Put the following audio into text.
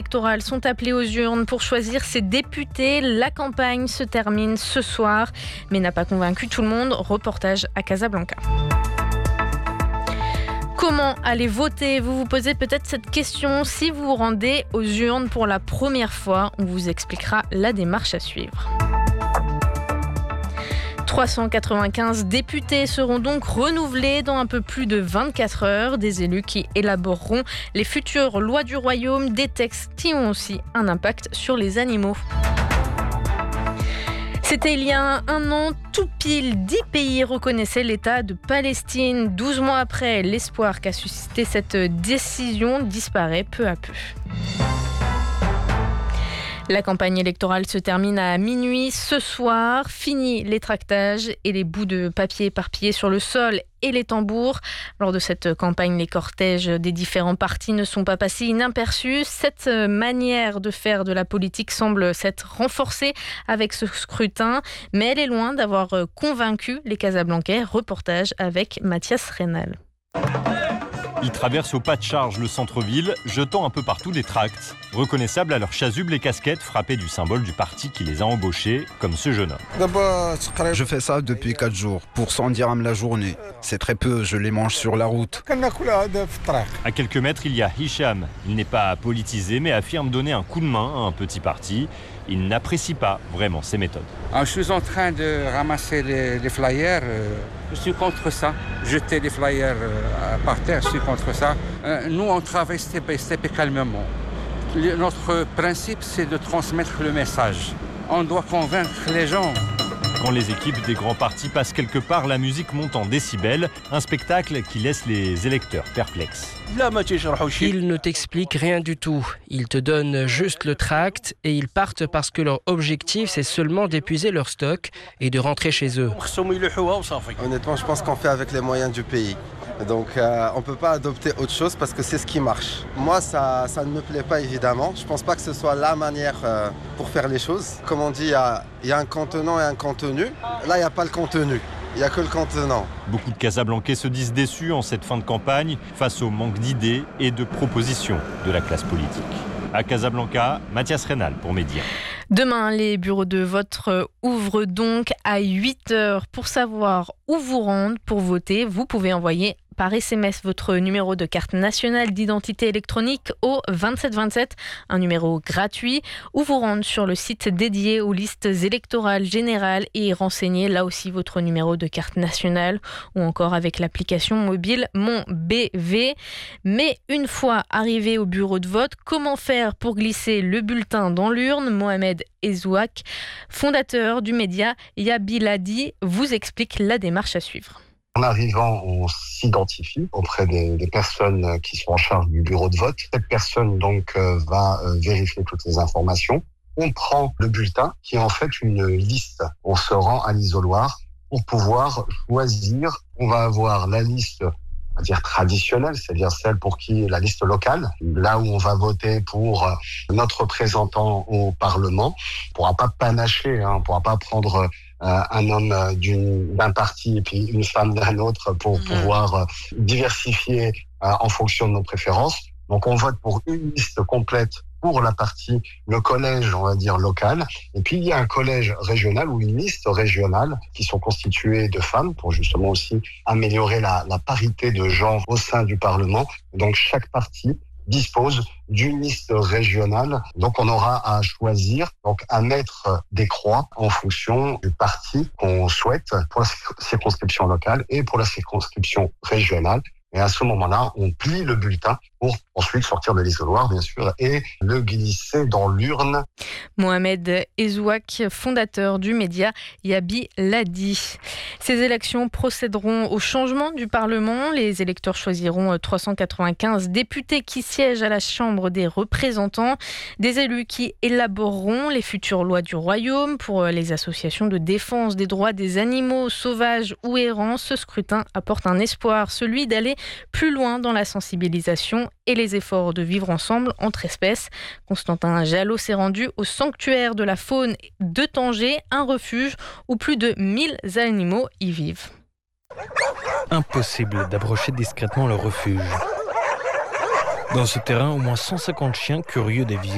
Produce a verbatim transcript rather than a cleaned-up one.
électorales sont appelées aux urnes pour choisir ses députés. La campagne se termine ce soir, mais n'a pas convaincu tout le monde. Reportage à Casablanca. Comment aller voter ? Vous vous posez peut-être cette question si vous vous rendez aux urnes pour la première fois. On vous expliquera la démarche à suivre. trois cent quatre-vingt-quinze députés seront donc renouvelés dans un peu plus de vingt-quatre heures. Des élus qui élaboreront les futures lois du royaume, des textes qui ont aussi un impact sur les animaux. C'était il y a un an, tout pile, dix pays reconnaissaient l'État de Palestine. douze mois après, l'espoir qu'a suscité cette décision disparaît peu à peu. La campagne électorale se termine à minuit ce soir. Fini les tractages et les bouts de papier éparpillés sur le sol et les tambours. Lors de cette campagne, les cortèges des différents partis ne sont pas passés inaperçus. Cette manière de faire de la politique semble s'être renforcée avec ce scrutin, mais elle est loin d'avoir convaincu les Casablancais. Reportage avec Mathias Reynal. Ils traversent au pas de charge le centre-ville, jetant un peu partout des tracts. Reconnaissables à leurs chasubles et casquettes frappées du symbole du parti qui les a embauchés, comme ce jeune homme. Je fais ça depuis quatre jours, pour cent dirhams la journée. C'est très peu, je les mange sur la route. À quelques mètres, il y a Hicham. Il n'est pas politisé, mais affirme donner un coup de main à un petit parti. Il n'apprécie pas vraiment ces méthodes. Je suis en train de ramasser les, les flyers. Je suis contre ça. Jeter les flyers par terre, je suis contre ça. Nous, on travaille step by step et calmement. Notre principe, c'est de transmettre le message. On doit convaincre les gens. Quand les équipes des grands partis passent quelque part, la musique monte en décibels. Un spectacle qui laisse les électeurs perplexes. Ils ne t'expliquent rien du tout. Ils te donnent juste le tract et ils partent parce que leur objectif, c'est seulement d'épuiser leur stock et de rentrer chez eux. Honnêtement, je pense qu'on fait avec les moyens du pays. Donc euh, on ne peut pas adopter autre chose parce que c'est ce qui marche. Moi, ça, ça ne me plaît pas évidemment. Je ne pense pas que ce soit la manière euh, pour faire les choses. Comme on dit, il y a, y a un contenant et un contenu. Là, il n'y a pas le contenu. Il n'y a que le contenant. Beaucoup de Casablancais se disent déçus en cette fin de campagne face au manque d'idées et de propositions de la classe politique. À Casablanca, Mathias Reynal pour Média. Demain, les bureaux de vote ouvrent donc à huit heures. Pour savoir où vous rendre pour voter, vous pouvez envoyer par S M S votre numéro de carte nationale d'identité électronique au vingt-sept vingt-sept, un numéro gratuit, ou vous rendre sur le site dédié aux listes électorales générales et renseigner là aussi votre numéro de carte nationale, ou encore avec l'application mobile Mon B V. Mais une fois arrivé au bureau de vote, comment faire pour glisser le bulletin dans l'urne ? Mohamed Ezouak, fondateur du média Yabiladi, vous explique la démarche à suivre. En arrivant, on s'identifie auprès des, des personnes qui sont en charge du bureau de vote. Cette personne donc euh, va euh, vérifier toutes les informations. On prend le bulletin qui est en fait une liste. On se rend à l'isoloir pour pouvoir choisir. On va avoir la liste, on va dire traditionnelle, c'est-à-dire celle pour qui la liste locale, là où on va voter pour notre représentant au Parlement. On ne pourra pas panacher, hein, on ne pourra pas prendre Euh, un homme euh, d'une, d'un parti et puis une femme d'un autre pour mmh. pouvoir euh, diversifier euh, en fonction de nos préférences. Donc on vote pour une liste complète pour la partie, le collège, on va dire, local. Et puis il y a un collège régional ou une liste régionale qui sont constituées de femmes pour justement aussi améliorer la, la parité de genre au sein du Parlement. Donc chaque parti dispose d'une liste régionale. Donc on aura à choisir, donc à mettre des croix en fonction du parti qu'on souhaite pour la circonscription locale et pour la circonscription régionale. Et à ce moment-là, on plie le bulletin pour ensuite sortir de l'isoloir, bien sûr, et le glisser dans l'urne. Mohamed Ezouak, fondateur du média Yabiladi. Ces élections procéderont au changement du Parlement. Les électeurs choisiront trois cent quatre-vingt-quinze députés qui siègent à la Chambre des représentants. Des élus qui élaboreront les futures lois du royaume. Pour les associations de défense des droits des animaux sauvages ou errants, ce scrutin apporte un espoir, celui d'aller plus loin dans la sensibilisation et les efforts de vivre ensemble entre espèces. Constantin Jalot s'est rendu au sanctuaire de la faune de Tanger, un refuge où plus de mille animaux y vivent. Impossible d'approcher discrètement le refuge. Dans ce terrain, au moins cent cinquante chiens curieux des visiteurs